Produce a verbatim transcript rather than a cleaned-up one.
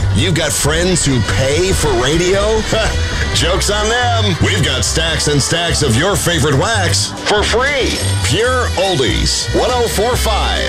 You've got friends who pay for radio? Joke's on them. We've got stacks and stacks of your favorite wax for free. Pure Oldies, one oh four point five.